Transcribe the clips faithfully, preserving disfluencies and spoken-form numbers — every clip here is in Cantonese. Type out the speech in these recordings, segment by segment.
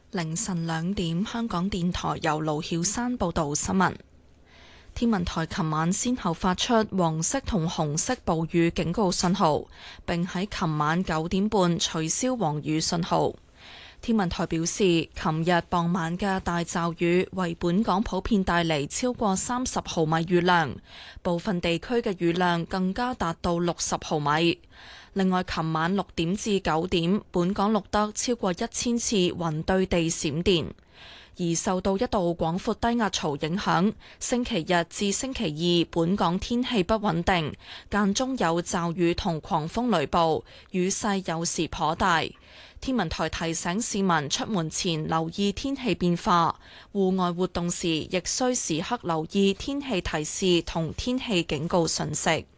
凌晨兩點，香港電台由盧曉山報道新聞。天文台琴晚先後發出黃色同紅色暴雨警告信號，並喺琴晚九點半取消黃雨信號。天文台表示，琴日傍晚嘅大驟雨為本港普遍帶嚟超過三十毫米雨量，部分地區嘅雨量更加達到六十毫米。另外，琴晚六點至九點，本港錄得超過一千次雲對地閃電。而受到一道廣闊低壓槽影響，星期日至星期二本港天氣不穩定，間中有驟雨同狂風雷暴，雨勢有時頗大。天文台提醒市民出門前留意天氣變化，戶外活動時亦需時刻留意天氣提示同天氣警告訊息。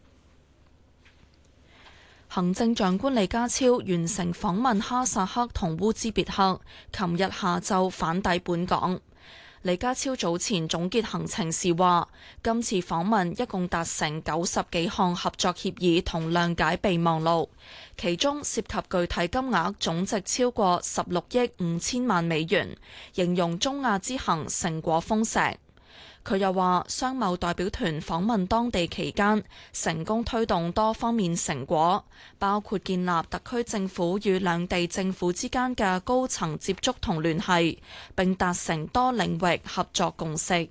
行政長官李家超完成訪問哈薩克同烏茲別克，琴日下晝返抵本港。李家超早前總結行程時話，今次訪問一共達成九十幾項合作協議同諒解備忘錄，其中涉及具體金額總值超過十六億五千萬美元，形容中亞之行成果豐碩。佢又話，商貿代表團訪問當地期間，成功推動多方面成果，包括建立特區政府與兩地政府之間嘅高層接觸同聯繫，並達成多領域合作共識。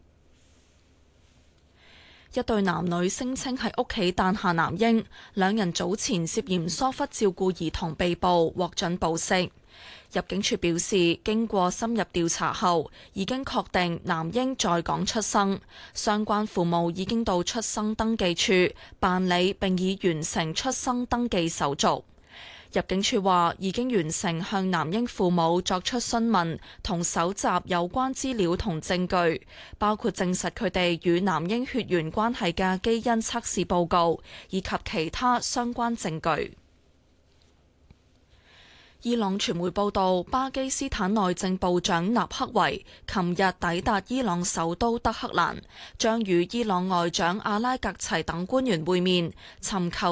一對男女聲稱喺屋企誕下男嬰，兩人早前涉嫌疏忽照顧兒童被捕，獲准保釋。入境處表示，經過深入調查後，已經確定男嬰在港出生，相關父母已經到出生登記處辦理並已完成出生登記手續。入境處話已經完成向男嬰父母作出詢問同搜集有關資料同證據，包括證實佢哋與男嬰血緣關係嘅基因測試報告，以及其他相關證據。伊朗傳媒報道，巴基斯坦內政部長納克維琴日抵達伊朗首都德黑蘭，將與伊朗外長阿拉格齊等官員會面，尋求